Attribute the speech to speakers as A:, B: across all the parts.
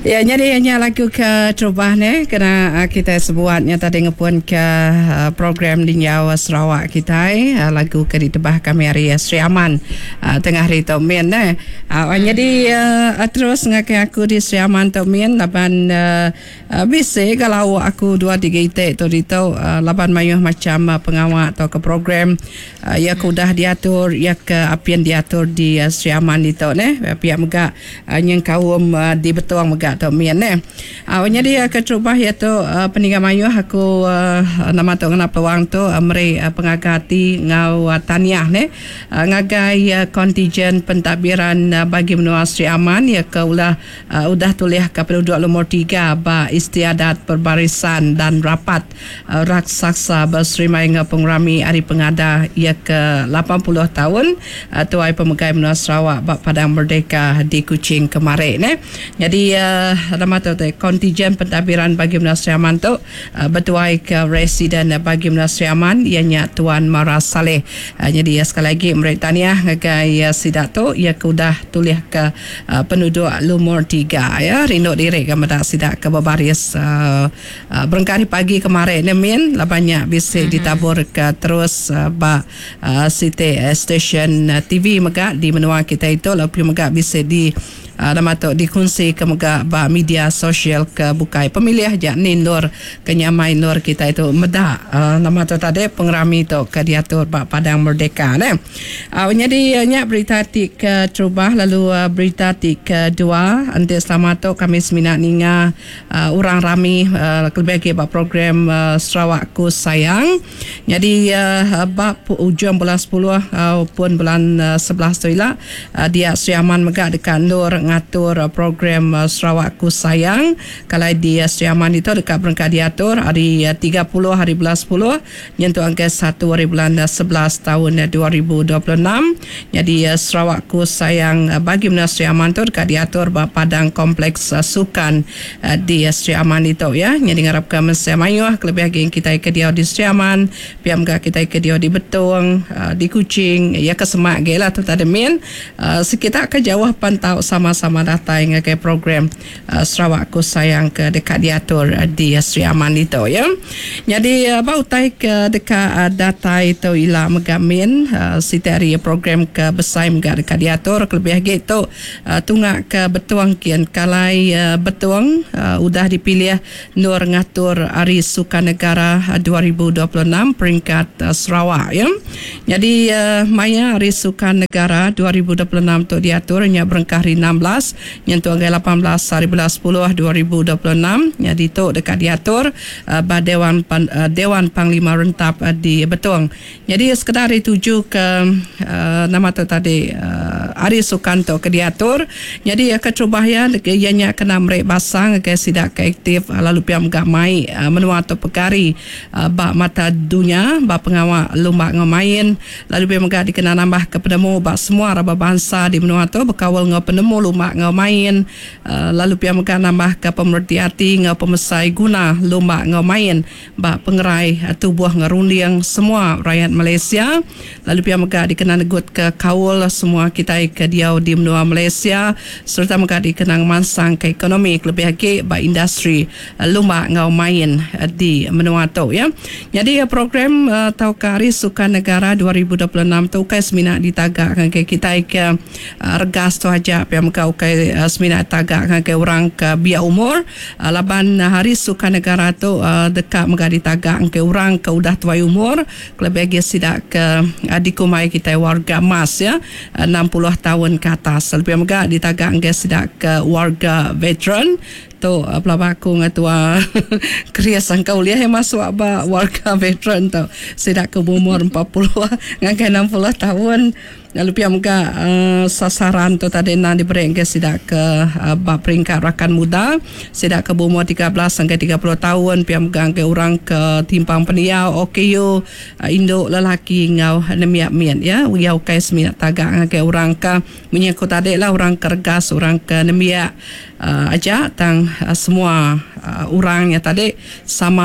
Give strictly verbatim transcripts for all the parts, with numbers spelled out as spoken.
A: Ya, jadi hanya lagu ke terubah ni kena uh, kita sebuatnya tadi ngepun ke uh, program di Jawa Sarawak kita uh, lagu ke ditebah kami hari uh, Sri Aman uh, tengah hari tu min eh. Uh, hmm. Jadi uh, terus ngakai aku di Sri Aman tu min laban uh, uh, bisa kalau aku dua tiga itik tu di tu uh, laban mayuh macam uh, pengawal atau ke program uh, ya aku dah diatur ya ke apian diatur di uh, Sri Aman itu ne pihak megak uh, yang kaum uh, di betuang megak tu mian ne. Ah uh, jadi uh, ketrubah iaitu uh, peninggal mayuh aku uh, nama tu ngena peluang tu uh, meri uh, pengagati ngau uh, taniah ne uh, ngagai uh, kontijen pentadbiran uh, bagi menua Sri Aman ya ke ulah uh, udah tulis ke penduduk nomor tiga ba istiadat perbarisan dan rapat uh, raksasa berserimai ngau pengurami hari pengada ya ke lapan puluh tahun uh, tuai pemegai menua Sarawak bak Padang Merdeka di Kuching kemarin ne. Jadi uh, nama tu kontijen pentadbiran bagi menua Sri Aman tu uh, bertuai ke residen bagi menua Sri Aman ianya Tuan Mara Saleh. Uh, jadi uh, sekali lagi mereka tahniah ngagai uh, sidak tu ia sudah tulis ke uh, penduduk lumur tiga ya rindu diri ke medak sidak ke berbaris uh, uh, berengkari pagi kemarin ne min lah banyak bisa mm-hmm. ditabur ke terus uh, ba uh, City uh, Station uh, T V megak di menua kita itu lalu megak bisa di Uh, nama tu dikongsi ke megak ba media sosial ke bukai pemilih jak ni nur kenyamai nur kita itu medak uh, nama tu tadi pengerami tu ke diatur ba Padang Merdeka ne. Uh, jadi banyak berita tik ke terubah lalu uh, berita tik kedua nanti selama tu kami seminat ninga uh, orang rami uh, lebih lagi ba program uh, Sarawakku Sayang. Jadi uh, ba ujung bulan sepuluh uh, pun bulan uh, sebelas tu lah uh, dia Sri Aman megak dekat nur ngatur uh, program uh, Sarawakku Sayang. Kalau di uh, Sri Aman itu dekat berangkat diatur hari uh, tiga puluh hari bulan sepuluh nyentuh angka satu hari bulan uh, sebelas tahun uh, dua ribu dua puluh enam. Jadi uh, Sarawakku Sayang uh, bagi menua Sri Aman itu dekat diatur uh, Padang Kompleks uh, Sukan uh, di uh, Sri Aman itu ya. Jadi ngarapkan masa mayuh lebih lagi kita ke dia di Sri Aman piam kita ke dia di Betung uh, di Kuching ya ke semak gela tu tadi min uh, sekitar ke jauh pantau sama sama datang ke program uh, Sarawakku Sayang ke dekat diatur uh, di uh, Sri Aman itu ya. Jadi uh, bau tai ke dekat uh, data itu ila megamin uh, siteri program ke besai megak dekat diatur lebih lagi itu uh, tunggak ke betuang kian kalai uh, betuang uh, udah dipilih nur ngatur Hari Sukan Negara uh, dua ribu dua puluh enam peringkat uh, Sarawak ya. Jadi uh, maya Hari Sukan Negara dua ribu dua puluh enam tu diaturnya berengkah hari enam belas nyentuh angka lapan belas hari bulan sepuluh dua ribu dua puluh enam jadi tu dekat diatur uh, ba Dewan Pan, uh, Dewan Panglima Rentap uh, di Betung. Jadi sekedar dituju ke uh, nama tu tadi uh, Hari Sukan tu ke diatur. Jadi uh, kecubahnya ianya kena merek basang ke sidak ke aktif uh, lalu piam gak mai uh, menua tu pekari uh, ba mata dunia ba pengawal lomba ngemain lalu piam gak dikena nambah ke penemu ba semua raba bangsa di menua tu berkawal ngau penemu lomba ngau main uh, lalu pihak mereka nambah ke pemerhati hati ngau pemesai guna lomba ngau main ba pengerai uh, tubuh ngerunding semua rakyat Malaysia lalu pihak mereka dikenal negut ke kawal semua kita ke dia di menua Malaysia serta mereka dikenal mansang ke ekonomi lebih lagi ba industri uh, lomba ngau main uh, di menua tu ya. Jadi uh, program uh, tau ke Hari Sukan Negara dua ribu dua puluh enam tu kai seminat ditagak ke kita ke uh, regas tu aja pihak mereka ukai uh, seminat tagak ke orang ke biak umur uh, laban uh, Hari Sukan Negara tu uh, dekat mereka ditagak ke orang ke udah tuai umur lebih lagi sidak ke uh, dikumai kita warga emas ya uh, enam puluh tahun ke atas lebih mereka ditagak ke sidak ke warga veteran tu pelabak aku ngatua kriya sangkau liah yang masuk apa warga veteran tu sidak ke umur empat puluh ngakai enam puluh tahun lalu pihak muka uh, sasaran tu tadi nak diberi ke sidak ke uh, peringkat rakan muda sidak ke umur tiga belas sampai tiga puluh tahun pihak muka ke orang ke timpang peniau O K U uh, induk lelaki ngau nemiak mian ya uyau kai seminat tagak ke orang ke menyangkut tadi lah orang kergas orang ke nemiak uh, aja tang uh, semua uh, orangnya tadi sama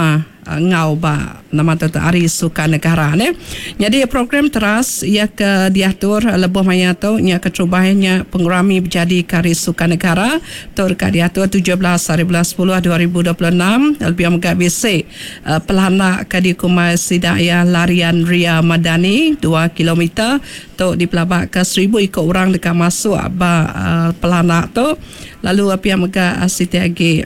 A: uh, ngau ba nama tu Hari Sukan Negara ne. Jadi program teras ia ke diatur uh, lebih banyak tu ia kecubahannya pengurami menjadi Hari Sukan Negara tu dekat diatur tujuh belas hari bulan sepuluh dua ribu dua puluh enam lebih megak bisi uh, pelana ke di Kumai Sidaya larian Ria Madani dua kilometer tu dipelabak ke seribu ikut orang dekat masuk ba uh, pelana tu. Lalu apa yang megak uh, Siti Agi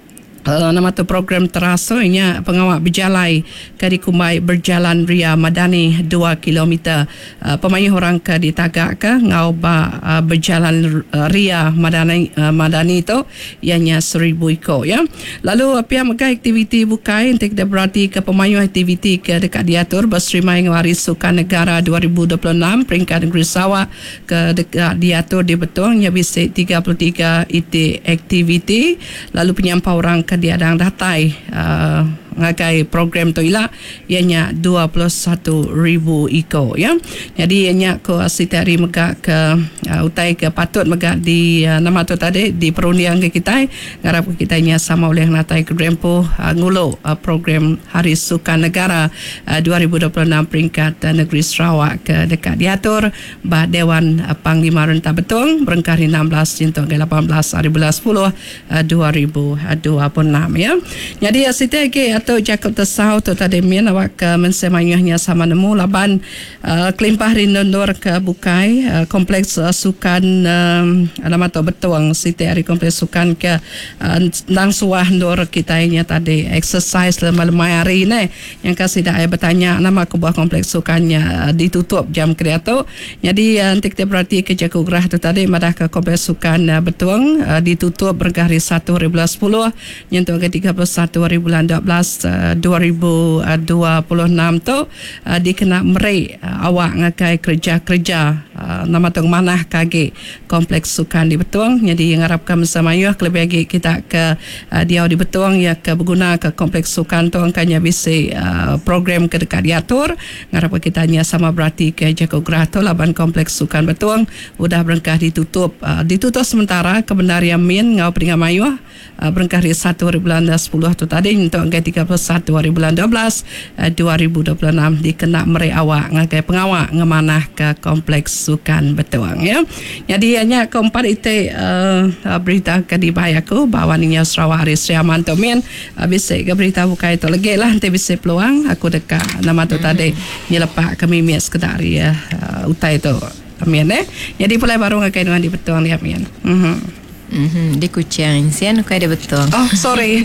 A: Uh, nama tu program terasanya pengawal berjalai ke Kumai berjalan Ria Madani dua kilometer. Uh, pemain orang ke ditagak ke ngau ba uh, berjalan uh, Ria Madani uh, Madani tu ianya seribu ikut ya. Lalu apa yang mereka aktiviti bukai untuk kita berarti ke pemain aktiviti ke dekat diatur berserimai Hari Sukan Negara dua ribu dua puluh enam peringkat negeri Sarawak ke dekat diatur di Betong ia bisa tiga puluh tiga iti aktiviti. Lalu penyampau orang ke diadang datai uh, ngakai program tu ialah ianya dua puluh satu ribu iko ya. Jadi ianya ko asitari megak ke uh, utai ke patut megak di uh, nama tu tadi di perundian ke kita ngarap kita nya sama oleh natai ke rempo uh, ngulo uh, program Hari Sukan Negara uh, dua ribu dua puluh enam peringkat uh, negeri Sarawak ke dekat diatur ba Dewan uh, Panglima Rentah Betong berengkari enam belas hingga lapan belas hari bulan sepuluh uh, dua ribu dua puluh enam ya. Jadi asitari atau Jakob Tesau tu tadi mian awak ke mensemanyahnya sama nemu laban uh, kelimpah rindondor ke bukai uh, kompleks uh, sukan uh, nama tu betuang Siti Hari kompleks sukan ke uh, nang suah ndor kita nya tadi exercise lemah-lemah hari ni yang kasih dah bertanya nama kebuah kompleks sukannya uh, ditutup jam kreato. Jadi uh, nanti kita berarti ke Jakob Gerah tu tadi madah ke kompleks sukan uh, betuang uh, ditutup berhari satu hari bulan sepuluh nyentuh ke tiga puluh satu hari bulan dua belas dua ribu dua puluh enam tu uh, dikena meri uh, awak ngakai kerja-kerja uh, nama tu manah kage kompleks sukan di Betuang. Jadi ngarapkan bersama you lebih lagi kita ke uh, dia di Betuang ya ke berguna ke kompleks sukan tu angkanya bisa uh, program ke dekat diatur ngarapkan kita nya sama berarti ke Jakob Gerah tu laban kompleks sukan Betuang udah berengkah ditutup uh, ditutup sementara kebenaran min ngau peringat mayu uh, berengkah di satu hari bulan sepuluh tu tadi untuk angka tiga puluh satu hari bulan dua belas dua ribu dua puluh enam dikena meri awak ngagai pengawak ngemanah ke kompleks sukan Betuang ya. Jadi hanya keempat itu uh, berita ke di bahayaku bahawa ninya Sarawak Hari Seriaman tu min uh, bisa ke berita buka itu lagi lah nanti bisa peluang aku dekat nama tu tadi nyelepak kami mias kedari ya uh, utai tu min eh. Jadi pulai baru ngagai dengan di Betuang dia min. Mhm.
B: Mhm, di Kuching sian kau ada betul.
A: Oh, sorry.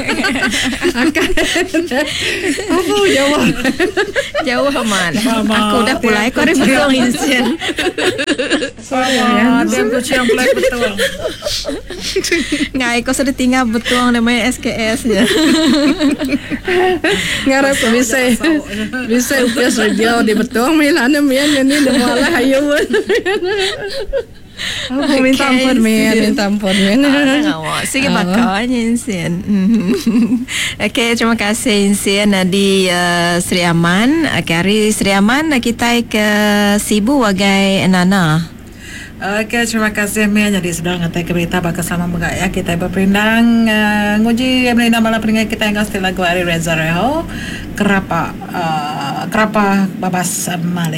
A: Akan apa jawab?
B: Jauh aman. Aku dah pulai kau ada betul insian.
C: Sorry, dia Kuching pulai betul.
B: Ngai kau sudah tinggal betul namanya S K S nya.
A: Ngarap bisa bisa upias jauh di betul milana mian ni malah ayo. Aku minta ampun men, minta ampun men.
B: Sige bakal Insian. Okey, terima kasih Insian di uh, Sri Aman. Okay, hari Sri Aman kita ke Sibu wagai Nana.
C: Okey, terima kasih Mia. Jadi sudah ngatai ke berita bakal sama megak ya kita berpindang uh, nguji menina malam peringat kita yang kasih lagu Ari Reza Reho kerapa uh, kerapa babas Malik.